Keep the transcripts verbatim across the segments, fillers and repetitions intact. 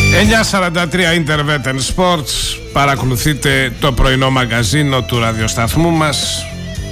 εννιά σαράντα τρία Intervet and Sports. Παρακολουθείτε το πρωινό μαγκαζίνο του ραδιοσταθμού μας.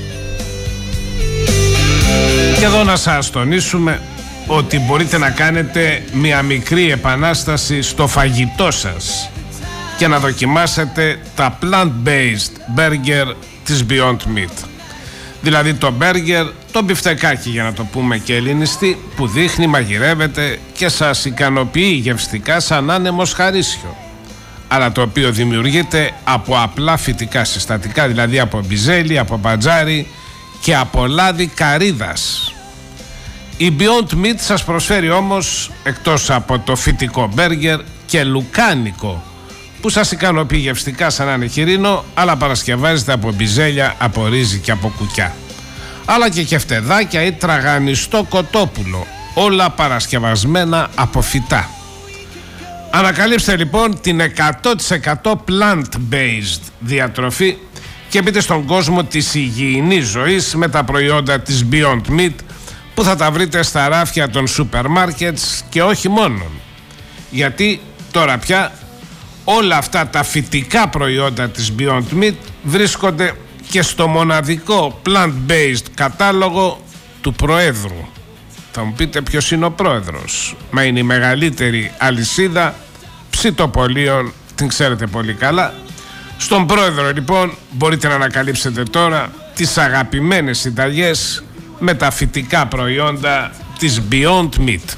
Και εδώ να σας τονίσουμε ότι μπορείτε να κάνετε μια μικρή επανάσταση στο φαγητό σας και να δοκιμάσετε τα plant-based burger της Beyond Meat. Δηλαδή το burger, το μπιφτεκάκι για να το πούμε και ελληνιστή, που δείχνει, μαγειρεύεται και σας ικανοποιεί γευστικά σαν άνεμος χαρίσιο, αλλά το οποίο δημιουργείται από απλά φυτικά συστατικά, δηλαδή από μπιζέλι, από μπατζάρι και από λάδι καρύδας. Η Beyond Meat σας προσφέρει όμως, εκτός από το φυτικό μπέργκερ, και λουκάνικο, που σας ικανοποιεί γευστικά σαν να είναι χοιρίνο, αλλά παρασκευάζεται από μπιζέλια, από ρύζι και από κουκιά. Αλλά και κεφτεδάκια ή τραγανιστό κοτόπουλο, όλα παρασκευασμένα από φυτά. Ανακαλύψτε λοιπόν την εκατό τοις εκατό plant-based διατροφή και μπείτε στον κόσμο της υγιεινής ζωής με τα προϊόντα της Beyond Meat, που θα τα βρείτε στα ράφια των σούπερ μάρκετς και όχι μόνον. Γιατί τώρα πια όλα αυτά τα φυτικά προϊόντα της Beyond Meat βρίσκονται και στο μοναδικό plant-based κατάλογο του Προέδρου. Θα μου πείτε ποιος είναι ο Πρόεδρος? Μα είναι η μεγαλύτερη αλυσίδα ψητοπολίων, την ξέρετε πολύ καλά. Στον Πρόεδρο λοιπόν μπορείτε να ανακαλύψετε τώρα τις αγαπημένες συνταγές με τα φυτικά προϊόντα της Beyond Meat.